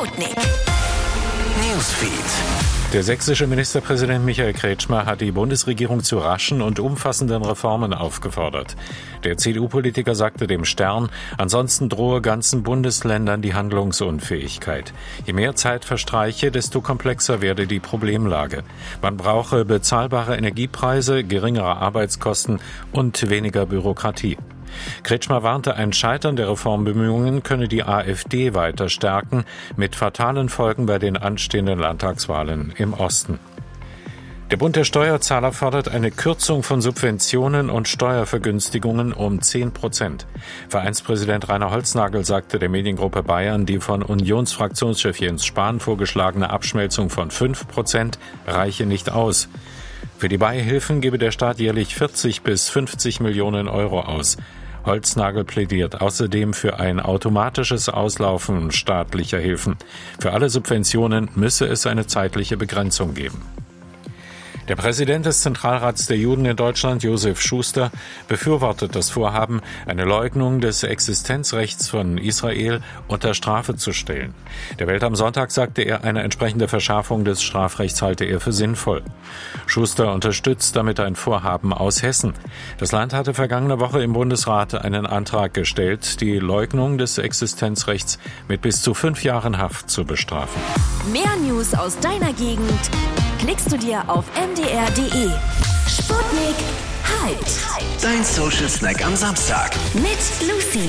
Sputnik Newsfeed. Der sächsische Ministerpräsident Michael Kretschmer hat die Bundesregierung zu raschen und umfassenden Reformen aufgefordert. Der CDU-Politiker sagte dem Stern, ansonsten drohe ganzen Bundesländern die Handlungsunfähigkeit. Je mehr Zeit verstreiche, desto komplexer werde die Problemlage. Man brauche bezahlbare Energiepreise, geringere Arbeitskosten und weniger Bürokratie. Kretschmer warnte, ein Scheitern der Reformbemühungen könne die AfD weiter stärken, mit fatalen Folgen bei den anstehenden Landtagswahlen im Osten. Der Bund der Steuerzahler fordert eine Kürzung von Subventionen und Steuervergünstigungen um 10%. Vereinspräsident Rainer Holznagel sagte der Mediengruppe Bayern, die von Unionsfraktionschef Jens Spahn vorgeschlagene Abschmelzung von 5% reiche nicht aus. Für die Beihilfen gebe der Staat jährlich 40 bis 50 Millionen Euro aus. Holznagel plädiert außerdem für ein automatisches Auslaufen staatlicher Hilfen. Für alle Subventionen müsse es eine zeitliche Begrenzung geben. Der Präsident des Zentralrats der Juden in Deutschland, Josef Schuster, befürwortet das Vorhaben, eine Leugnung des Existenzrechts von Israel unter Strafe zu stellen. Der Welt am Sonntag sagte er, eine entsprechende Verschärfung des Strafrechts halte er für sinnvoll. Schuster unterstützt damit ein Vorhaben aus Hessen. Das Land hatte vergangene Woche im Bundesrat einen Antrag gestellt, die Leugnung des Existenzrechts mit bis zu 5 Jahren Haft zu bestrafen. Mehr News aus deiner Gegend klickst du dir auf mdr.de. Sputnik Hyped. Dein Social Snack am Samstag. Mit Lucy.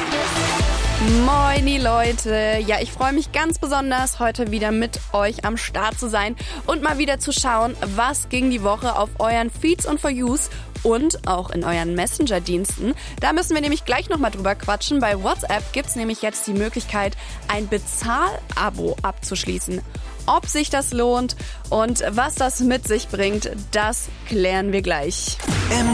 Moini Leute, ja, ich freue mich ganz besonders, heute wieder mit euch am Start zu sein und mal wieder zu schauen, was ging die Woche auf euren Feeds und For Yous und auch in euren Messenger-Diensten. Da müssen wir nämlich gleich nochmal drüber quatschen. Bei WhatsApp gibt's nämlich jetzt die Möglichkeit, ein Bezahlabo abzuschließen. Ob sich das lohnt und was das mit sich bringt, das klären wir gleich.